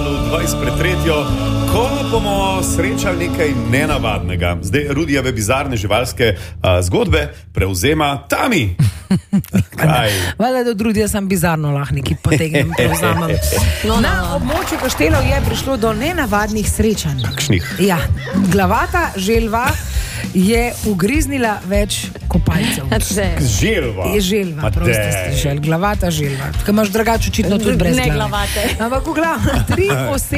Aktualu 20:03, ko bomo srečali nekaj nenavadnega. Zdaj Rudijeve bizarne živalske zgodbe prevzema Tami. Kaj? Vele, da od Rudija sem bizarno lahko neki potegnem, prevzamem. Na območju Kaštelov je prišlo do nenavadnih srečanj. Kakšnih? Ja, glavata želva je ugriznila več kopalcev. Želva? Je želva, prosto slišali. Glavata želva. Kaj imaš drugače očitno tudi brez glave. Ne glavate. Ampak v glavnem, tri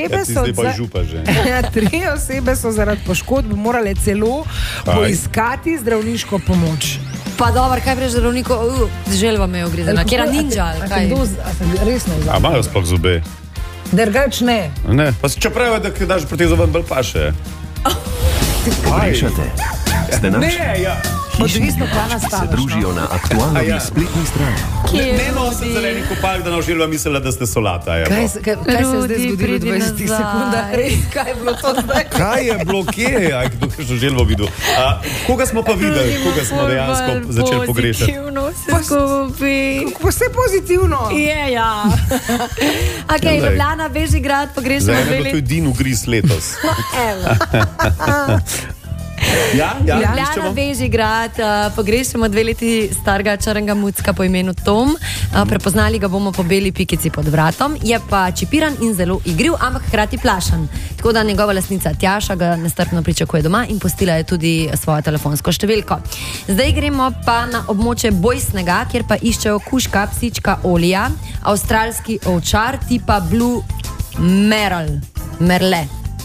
osebe so zaradi poškodb morale celo poiskati zdravniško pomoč. Pa dobro, kaj preš zdravniku? Želva me je ugrizena. Kjera ninja, ali kaj? Resno vzal. A imajo sploh zobe? Drugač ne. Ne, pa čeprav je, da daš proti zoben bolj paše. Pogrešate? Ste naš? Ne, ja. Odvisno, kaj Se nastaviš. družijo na aktualni spletni strani. Ne nosim zelenih kopalk, da na želva mislila, da ste solata. Kaj se je zdaj zgodilo v 20 sekundah? Res, kaj je bilo to zdaj? Kaj je bilo, kje je? Kdo je že želvo videl? Koga smo pa videli? Koga smo dejansko začeli pogrešati? Pozitivno se skupi. Vse pozitivno. Je, ja. Ok, Ljubljana, Bežigrad, pogrešamo Zdaj je to edin ugriz letos. Ljubljana, Bežigrad, pogrešamo 2 leti starega črnega mucka po imenu Tom. Prepoznali ga bomo po beli pikici pod vratom. Je pa čipiran in zelo igriv, ampak hkrati plašen. Tako da njegova lastnica Tjaša ga nestrpno pričakuje doma in pustila je tudi svojo telefonsko številko. Zdaj gremo pa na območje Bojsnega, kjer pa iščejo kužka, psička Olija, avstralski ovčar tipa Blue Merle. Merle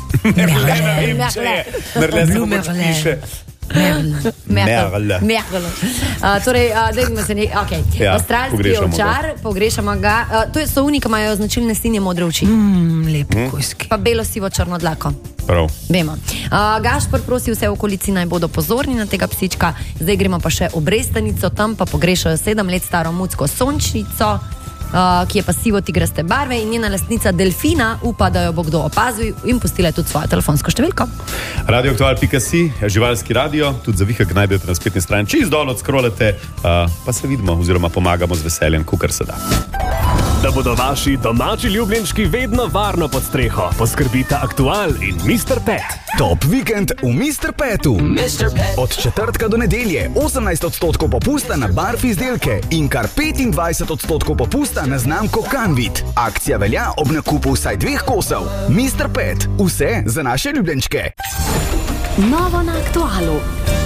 se pomoč piše. Merle. Torej, dajmo se nekaj. Okay. Ja, avstralski ovčar, pogrešamo ga. To so unika, imajo značilne sinje modre oči. Lepo kujski. Pa belo-sivo črno dlako. Prav. Vemo. Gašper prosi vse v okolici naj bodo pozorni na tega psička. Zdaj gremo pa še v Brestanico, tam pa pogrešajo 7 let staro mucko Sončnico, ki je pa sivo tigraste barve, in njena lastnica Delfina upa, da jo bo kdo opazil, in pustila je tudi svojo telefonsko številko. radioaktual.si, živalski radio, tudi za vihek najdete na spletni strani. Čisto dol odskrolete, pa se vidimo oziroma pomagamo z veseljem, kakor se da. Da bodo vaši domači ljubljenčki vedno varno pod streho, poskrbita Aktual in Mr. Pet. Top vikend v Mr. Petu. Od četrtka do nedelje 18% popusta na barf izdelke in kar 25% popusta na znamko Canvit. Akcija velja ob nakupu vsaj 2 kosov. Mr. Pet, vse za naše ljubljenčke. Novo na Aktualu.